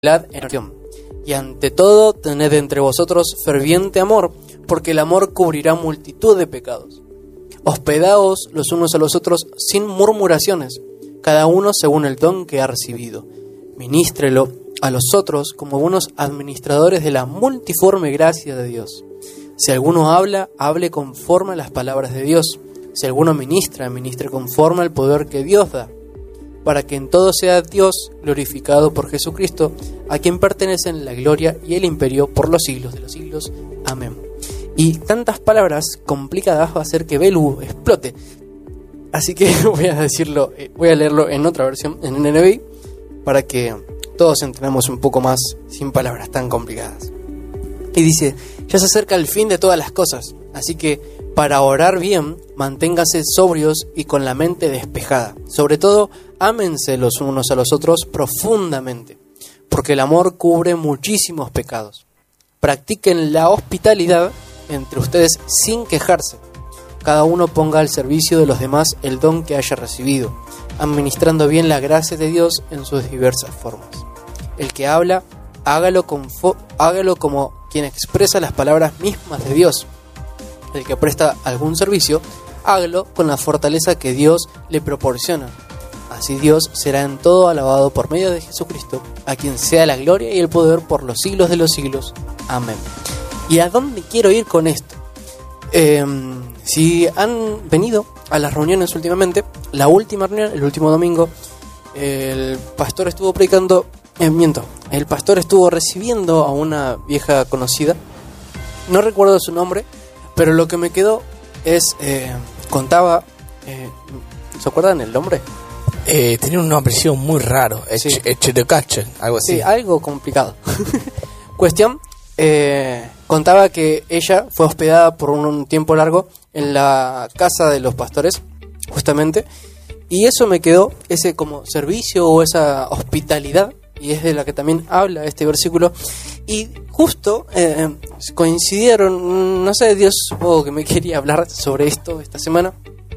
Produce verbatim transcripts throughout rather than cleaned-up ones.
en oración. Y ante todo, tened entre vosotros ferviente amor, porque el amor cubrirá multitud de pecados. Hospedaos los unos a los otros sin murmuraciones, cada uno según el don que ha recibido. Ministrelo a los otros como buenos administradores de la multiforme gracia de Dios. Si alguno habla, hable conforme a las palabras de Dios. Si alguno ministra, ministre conforme al poder que Dios da, para que en todo sea Dios glorificado por Jesucristo, a quien pertenecen la gloria y el imperio por los siglos de los siglos. Amén. Y tantas palabras complicadas va a hacer que Belu explote. Así que voy a decirlo, voy a leerlo en otra versión, en N B I, para que todos entendamos un poco más sin palabras tan complicadas. Y dice: ya se acerca el fin de todas las cosas, así que para orar bien, manténgase sobrios y con la mente despejada. Sobre todo, ámense los unos a los otros profundamente, porque el amor cubre muchísimos pecados. Practiquen la hospitalidad entre ustedes sin quejarse. Cada uno ponga al servicio de los demás el don que haya recibido, administrando bien la gracia de Dios en sus diversas formas. El que habla, hágalo, con fo- hágalo como quien expresa las palabras mismas de Dios. El que presta algún servicio, hágalo con la fortaleza que Dios le proporciona. Así Dios será en todo alabado por medio de Jesucristo, a quien sea la gloria y el poder por los siglos de los siglos. Amén. ¿Y a dónde quiero ir con esto? Eh, si han venido a las reuniones últimamente, la última reunión, el último domingo, el pastor estuvo predicando, eh, miento, el pastor estuvo recibiendo a una vieja conocida, no recuerdo su nombre, pero lo que me quedó es, eh, contaba, eh, ¿se acuerdan el nombre? Eh, tenía un nombre muy raro, Sí. Echerecache, algo así. Sí, algo complicado. Cuestión, eh, contaba que ella fue hospedada por un tiempo largo en la casa de los pastores, justamente, y eso me quedó, ese como servicio o esa hospitalidad, y es de la que también habla este versículo, y justo eh, coincidieron, no sé, Dios supongo que me quería hablar sobre esto esta semana.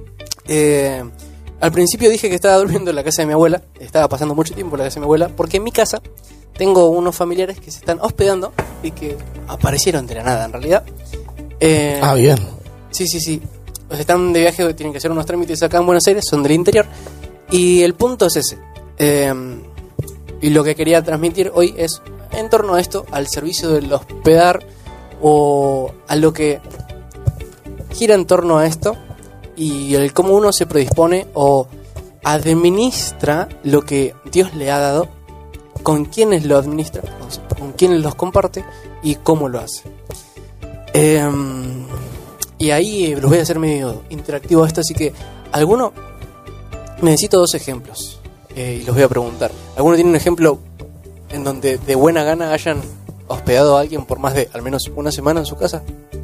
Eh, al principio dije que estaba durmiendo en la casa de mi abuela, estaba pasando mucho tiempo en la casa de mi abuela, porque en mi casa tengo unos familiares que se están hospedando y que aparecieron de la nada en realidad. Eh, Ah, bien. Sí, sí, sí. Pues están de viaje, tienen que hacer unos trámites acá en Buenos Aires, son del interior. Y el punto es ese. Eh, y lo que quería transmitir hoy es en torno a esto, al servicio del hospedar o a lo que gira en torno a esto y el cómo uno se predispone o administra lo que Dios le ha dado, con quiénes lo administra, con quiénes los comparte y cómo lo hace. Eh, y ahí los voy a hacer medio interactivo esto, así que alguno, necesito dos ejemplos eh, y los voy a preguntar. ¿Alguno tiene un ejemplo en donde de buena gana hayan hospedado a alguien por más de al menos una semana en su casa?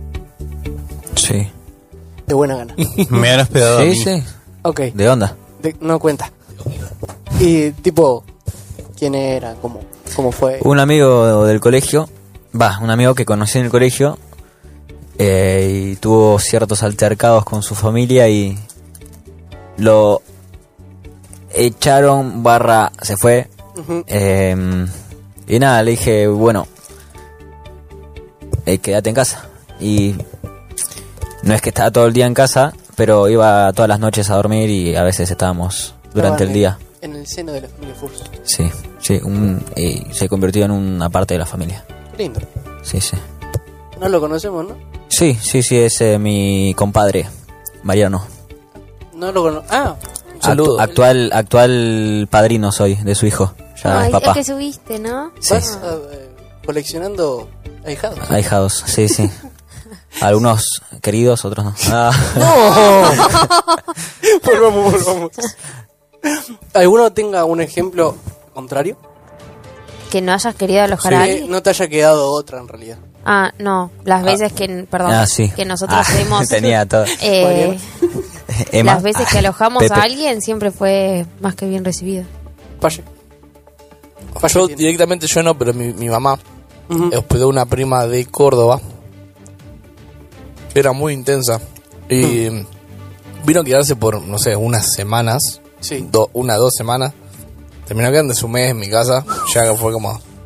Sí. De buena gana. Me han hospedado a Sí, mí. sí. Ok. ¿De onda? De- no cuenta. Y tipo, ¿quién era? ¿Cómo, cómo fue? Un amigo del colegio, va, un amigo que conocí en el colegio, eh, y tuvo ciertos altercados con su familia y lo echaron, barra, se fue. Ujú. Eh, y nada, le dije, bueno, eh, quédate en casa. Y no es que estaba todo el día en casa, pero iba todas las noches a dormir y a veces estábamos durante el día. En el seno de la familia Furs. Sí, sí, un, y se convirtió en una parte de la familia. Qué lindo. Sí, sí. No lo conocemos, ¿no? Sí, sí, sí, es eh, mi compadre, Mariano. No lo conozco. Ah, Actu- Saludo. actual, actual padrino soy de su hijo. Ya Ay, es papá. el que subiste, ¿no? Sí. vas eh, coleccionando ahijados. Ahijados, sí, sí. Algunos queridos, otros no. Ah. Volvamos, volvamos. ¿Alguno tenga un ejemplo contrario? Que no hayas querido alojar a Que alguien. no te haya quedado otra en realidad. Ah, no. Las veces que, perdón, Ah, sí. que nosotros Ah, hemos... tenía todo. eh, Emma. las veces que alojamos Pepe. a alguien siempre fue más que bien recibido. Paye. Yo directamente yo no, pero mi, mi mamá Ujú. hospedó una prima de Córdoba. Era muy intensa. Y vino a quedarse por, no sé, unas semanas. Sí. Do, una, dos semanas. Terminó quedándose un mes en mi casa. Ya que fue como...